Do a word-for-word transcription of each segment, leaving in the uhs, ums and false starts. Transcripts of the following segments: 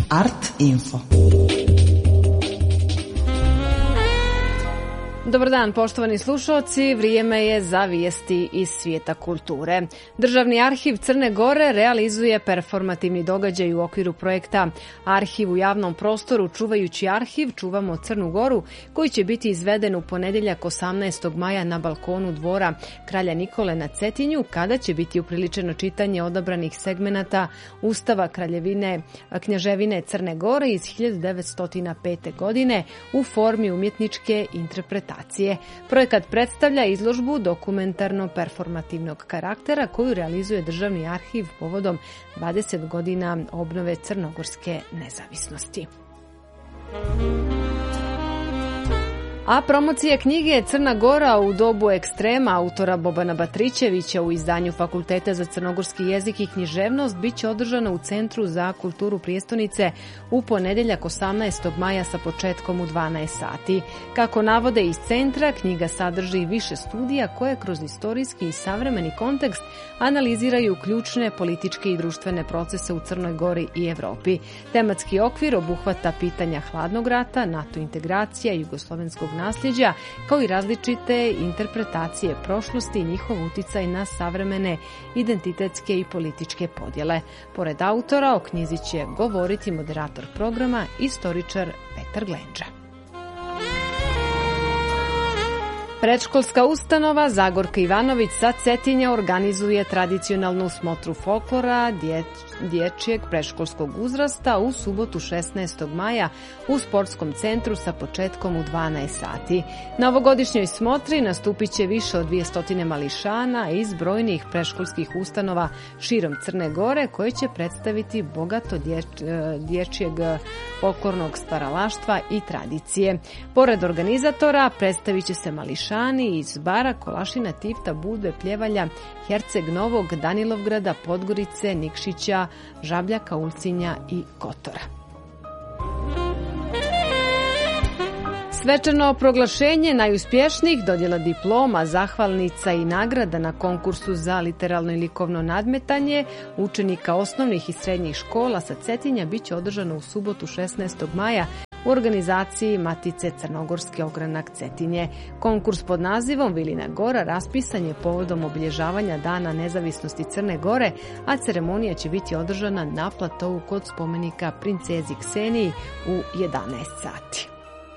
Art Info. Dobar dan, poštovani slušalci, vrijeme je za vijesti iz svijeta kulture. Državni arhiv Crne Gore realizuje performativni događaj u okviru projekta Arhiv u javnom prostoru Čuvajući arhiv, čuvamo Crnu Goru, koji će biti izveden u ponedjeljak osamnaestog maja na balkonu dvora Kralja Nikole na Cetinju, kada će biti upriličeno čitanje odabranih segmenata Ustava Kraljevine Knjaževine Crne Gore iz hiljadu devetsto pete. godine u formi umjetničke interpretacije. Projekat predstavlja izložbu dokumentarno-performativnog karaktera koju realizuje Državni arhiv povodom dvadeset godina obnove crnogorske nezavisnosti. A promocija knjige Crna Gora u dobu ekstrema autora Bobana Batrićevića u izdanju Fakulteta za crnogorski jezik i književnost bit će održana u Centru za kulturu prijestolnice u ponedjeljak osamnaestog maja sa početkom u dvanaest sati. Kako navode iz centra, knjiga sadrži više studija koje kroz istorijski i savremeni kontekst analiziraju ključne političke i društvene procese u Crnoj Gori i Europi. Tematski okvir obuhvata pitanja hladnog rata, NATO integracija, jugoslovenskog nasljeđa, kao i različite interpretacije prošlosti i njihov uticaj na savremene identitetske i političke podjele. Pored autora, o knjizi će govoriti moderator programa, istoričar Petar Glenđa. Predškolska ustanova Zagorka Ivanović sa Cetinja organizuje tradicionalnu smotru folklora dječ, dječjeg predškolskog uzrasta u subotu šesnaestog maja u sportskom centru sa početkom u dvanaest sati. Na ovogodišnjoj smotri nastupit će više od dvjesto mališana iz brojnih predškolskih ustanova širom Crne Gore koje će predstaviti bogato dječ, dječjeg folklornog stvaralaštva i tradicije. Pored organizatora predstavit će se mališani iz Bara, Kolašina, Tifta, Budve, Pljevalja, Herceg Novog, Danilovgrada, Podgorice, Nikšića, Žabljaka, Ulcinja i Kotora. Svečano proglašenje najuspješnijih, dodjela diploma, zahvalnica i nagrada na konkursu za literalno i likovno nadmetanje učenika osnovnih i srednjih škola sa Cetinja bit će održano u subotu šesnaestog maja u organizaciji Matice Crnogorski ogranak Cetinje. Konkurs pod nazivom Vilina Gora raspisan je povodom obilježavanja Dana nezavisnosti Crne Gore, a ceremonija će biti održana na platovu kod spomenika princezi Kseniji u jedanaest sati.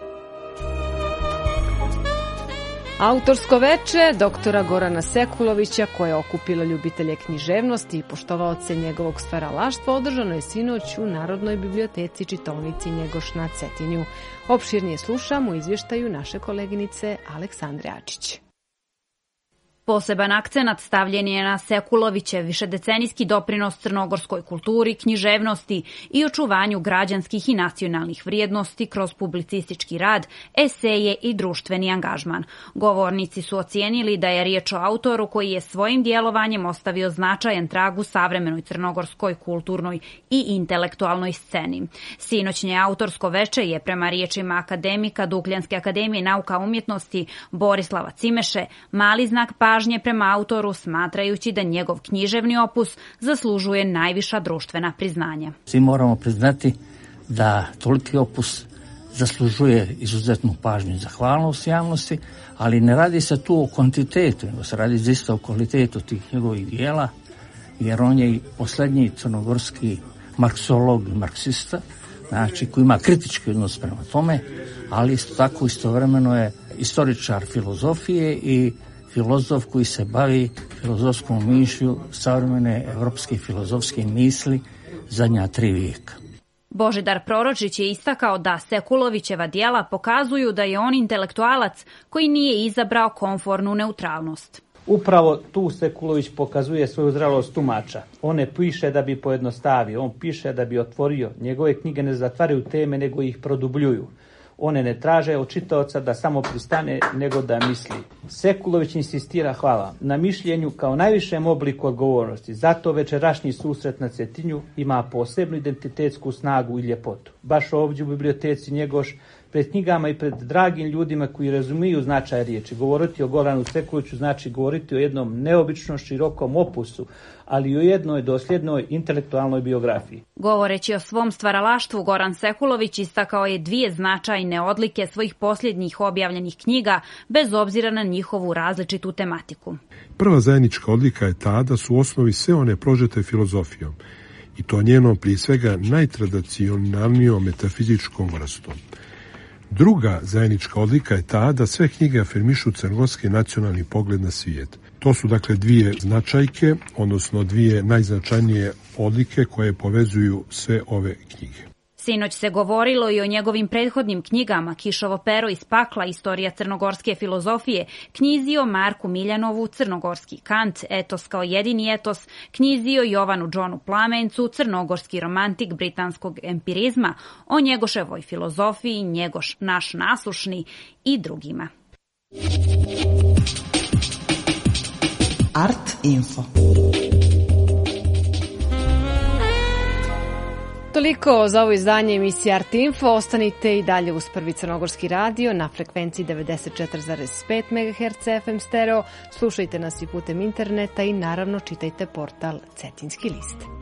Autorsko veče doktora Gorana Sekulovića, koje je okupilo ljubitelje književnosti i poštovaoce njegovog stvaralaštva, održano je sinoć u Narodnoj biblioteci čitaonici Njegoš na Cetinju. Opširnije slušamo u izvještaju naše koleginice Aleksandre Ačić. Poseban akcenat stavljen je na Sekulovićev višedecenijski doprinos crnogorskoj kulturi, književnosti i očuvanju građanskih i nacionalnih vrijednosti kroz publicistički rad, eseje i društveni angažman. Govornici su ocijenili da je riječ o autoru koji je svojim djelovanjem ostavio značajan trag u savremenoj crnogorskoj kulturnoj i intelektualnoj sceni. Sinoćnje autorsko veče je prema riječima akademika Dukljanske akademije nauka umjetnosti Borislava Cimeše mali znak pažnje prema autoru, smatrajući da njegov književni opus zaslužuje najviša društvena priznanja. Svi moramo priznati da toliki opus zaslužuje izuzetnu pažnju i zahvalnost javnosti, ali ne radi se tu o kvantitetu, nego se radi zaista o kvalitetu tih njegovih dijela, jer on je i posljednji crnogorski marksolog i marksista, znači koji ima kritički odnos prema tome, ali isto tako istovremeno je istoričar filozofije i filozof koji se bavi filozofskom mišlju savremene evropske filozofske misli zadnja tri vijeka. Božidar Proročić je istakao da Sekulovićeva djela pokazuju da je on intelektualac koji nije izabrao komfornu neutralnost. Upravo tu Sekulović pokazuje svoju zrelost tumača. On ne piše da bi pojednostavio, on piše da bi otvorio. Njegove knjige ne zatvaraju teme, nego ih produbljuju. One ne traže od čitaoca da samo pristane, nego da misli. Sekulović insistira, hvala, na mišljenju kao najvišem obliku odgovornosti. Zato večerašnji susret na Cetinju ima posebnu identitetsku snagu i ljepotu. Baš ovdje u biblioteci Njegoš pred knjigama i pred dragim ljudima koji razumiju značaj riječi. Govoriti o Goranu Sekuloviću znači govoriti o jednom neobično širokom opusu, ali i o jednoj dosljednoj intelektualnoj biografiji. Govoreći o svom stvaralaštvu, Goran Sekulović istakao je dvije značajne odlike svojih posljednjih objavljenih knjiga, bez obzira na njihovu različitu tematiku. Prva zajednička odlika je ta da su u osnovi sve one prožete filozofijom, i to njenom prije svega najtradicionalnijom metafizičkom vrstom. Druga zajednička odlika je ta da sve knjige afirmišu crnogorski nacionalni pogled na svijet. To su dakle dvije značajke, odnosno dvije najznačajnije odlike koje povezuju sve ove knjige. Sinoć se govorilo i o njegovim prethodnim knjigama Kišovo pero iz pakla, Istorija crnogorske filozofije, knjizi o Marku Miljanovu, Crnogorski Kant, Etos kao jedini etos, knjizi o Jovanu Johnu Plamencu, Crnogorski romantik britanskog empirizma, o Njegoševoj filozofiji, Njegoš naš naslušni i drugima. Art Info. Toliko za ovo izdanje emisije Art Info. Ostanite i dalje uz Prvi crnogorski radio na frekvenciji devedeset četiri zarez pet megaherca F M stereo. Slušajte nas i putem interneta i naravno čitajte portal Cetinski list.